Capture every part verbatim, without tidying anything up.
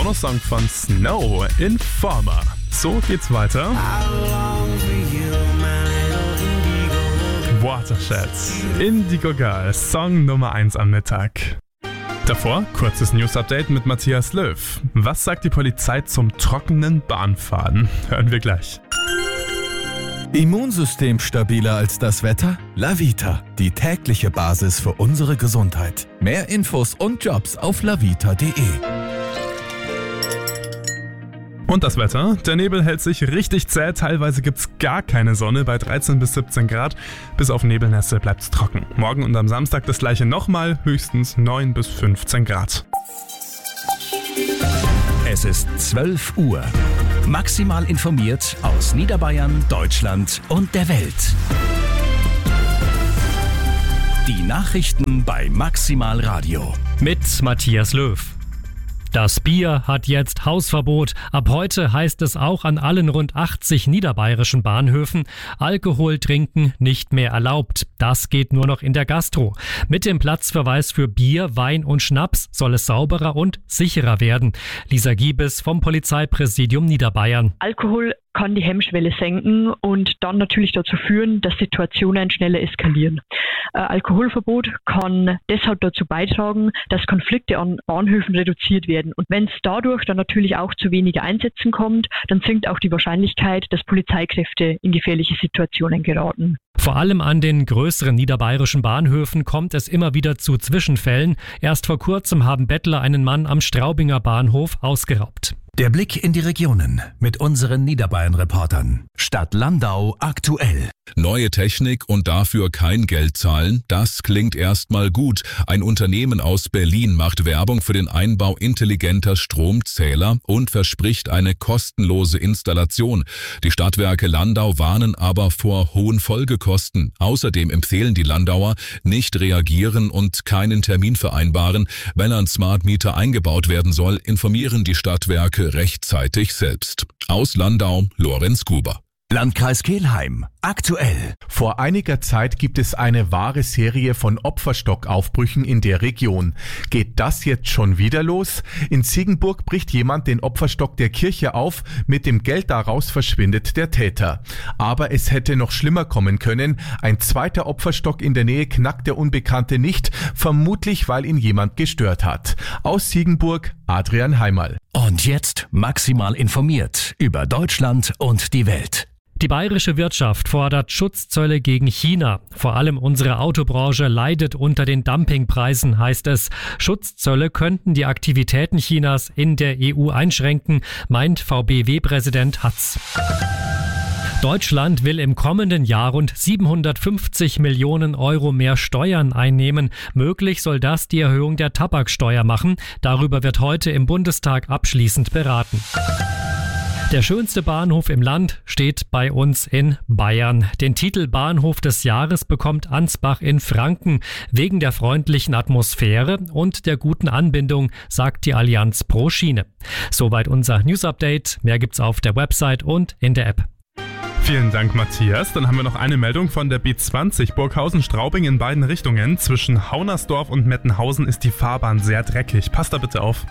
Pornosong von Snow, Informer. So geht's weiter. Watershed, Indigo Girl, Song Nummer eins am Mittag. Davor kurzes News-Update mit Matthias Löw. Was sagt die Polizei zum trockenen Bahnfahren? Hören wir gleich. Immunsystem stabiler als das Wetter? Lavita, die tägliche Basis für unsere Gesundheit. Mehr Infos und Jobs auf lavita punkt de. Und das Wetter? Der Nebel hält sich richtig zäh, teilweise gibt's gar keine Sonne bei dreizehn bis siebzehn Grad. Bis auf Nebelnässe bleibt's trocken. Morgen und am Samstag das gleiche nochmal, höchstens neun bis fünfzehn Grad. Es ist zwölf Uhr. Maximal informiert aus Niederbayern, Deutschland und der Welt. Die Nachrichten bei Maximal Radio. Mit Matthias Löw. Das Bier hat jetzt Hausverbot. Ab heute heißt es auch an allen rund achtzig niederbayerischen Bahnhöfen, Alkohol trinken nicht mehr erlaubt. Das geht nur noch in der Gastro. Mit dem Platzverweis für Bier, Wein und Schnaps soll es sauberer und sicherer werden. Lisa Giebes vom Polizeipräsidium Niederbayern. Alkohol kann die Hemmschwelle senken und dann natürlich dazu führen, dass Situationen schneller eskalieren. Äh, Alkoholverbot kann deshalb dazu beitragen, dass Konflikte an Bahnhöfen reduziert werden. Und wenn es dadurch dann natürlich auch zu weniger Einsätzen kommt, dann sinkt auch die Wahrscheinlichkeit, dass Polizeikräfte in gefährliche Situationen geraten. Vor allem an den größeren niederbayerischen Bahnhöfen kommt es immer wieder zu Zwischenfällen. Erst vor kurzem haben Bettler einen Mann am Straubinger Bahnhof ausgeraubt. Der Blick in die Regionen mit unseren Niederbayern-Reportern. Stadt Landau aktuell. Neue Technik und dafür kein Geld zahlen, das klingt erstmal gut. Ein Unternehmen aus Berlin macht Werbung für den Einbau intelligenter Stromzähler und verspricht eine kostenlose Installation. Die Stadtwerke Landau warnen aber vor hohen Folgekosten. Außerdem empfehlen die Landauer, nicht reagieren und keinen Termin vereinbaren. Wenn ein Smart Meter eingebaut werden soll, informieren die Stadtwerke rechtzeitig selbst. Aus Landau, Lorenz Gruber. Landkreis Kelheim aktuell. Vor einiger Zeit gibt es eine wahre Serie von Opferstockaufbrüchen in der Region. Geht das jetzt schon wieder los? In Ziegenburg bricht jemand den Opferstock der Kirche auf, mit dem Geld daraus verschwindet der Täter. Aber es hätte noch schlimmer kommen können. Ein zweiter Opferstock in der Nähe knackt der Unbekannte nicht, vermutlich weil ihn jemand gestört hat. Aus Ziegenburg, Adrian Heimal. Und jetzt maximal informiert über Deutschland und die Welt. Die bayerische Wirtschaft fordert Schutzzölle gegen China. Vor allem unsere Autobranche leidet unter den Dumpingpreisen, heißt es. Schutzzölle könnten die Aktivitäten Chinas in der E U einschränken, meint V B W-Präsident Hatz. Deutschland will im kommenden Jahr rund siebenhundertfünfzig Millionen Euro mehr Steuern einnehmen. Möglich soll das die Erhöhung der Tabaksteuer machen. Darüber wird heute im Bundestag abschließend beraten. Der schönste Bahnhof im Land steht bei uns in Bayern. Den Titel Bahnhof des Jahres bekommt Ansbach in Franken wegen der freundlichen Atmosphäre und der guten Anbindung, sagt die Allianz pro Schiene. Soweit unser News-Update. Mehr gibt's auf der Website und in der App. Vielen Dank, Matthias. Dann haben wir noch eine Meldung von der B zwanzig Burghausen-Straubing in beiden Richtungen. Zwischen Haunersdorf und Mettenhausen ist die Fahrbahn sehr dreckig. Passt da bitte auf.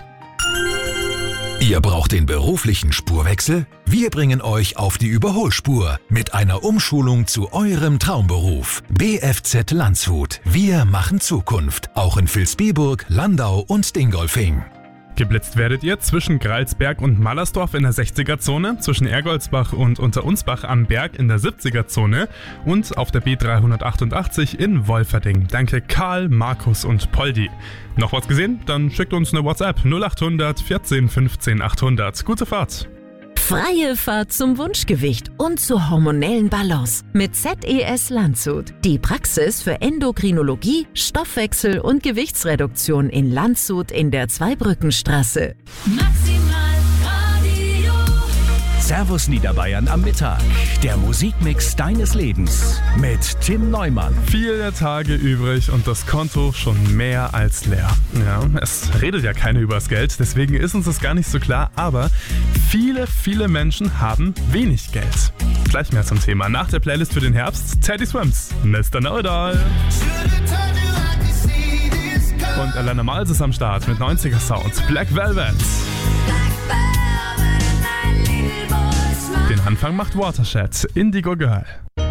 Ihr braucht den beruflichen Spurwechsel? Wir bringen euch auf die Überholspur mit einer Umschulung zu eurem Traumberuf. B F Z Landshut. Wir machen Zukunft. Auch in Vilsbiburg, Landau und Dingolfing. Geblitzt werdet ihr zwischen Gralsberg und Mallersdorf in der sechziger-Zone, zwischen Ergoldsbach und Unterunsbach am Berg in der siebziger-Zone und auf der B dreihundertachtundachtzig in Wolferding. Danke Karl, Markus und Poldi. Noch was gesehen? Dann schickt uns eine WhatsApp null achthundert vierzehn fünfzehn achthundert. Gute Fahrt! Freie Fahrt zum Wunschgewicht und zur hormonellen Balance mit Z E S Landshut. Die Praxis für Endokrinologie, Stoffwechsel und Gewichtsreduktion in Landshut in der Zweibrückenstraße. Maximal Radio. Servus Niederbayern am Mittag. Der Musikmix deines Lebens mit Tim Neumann. Viele Tage übrig und das Konto schon mehr als leer. Ja, es redet ja keiner übers Geld, deswegen ist uns das gar nicht so klar, aber viele, viele Menschen haben wenig Geld. Gleich mehr zum Thema nach der Playlist für den Herbst. Teddy Swims, Mister Know-It-All. Und Alana Miles ist am Start mit neunziger Sound. Black Velvet. Anfang macht Watershed, Indigo Girl.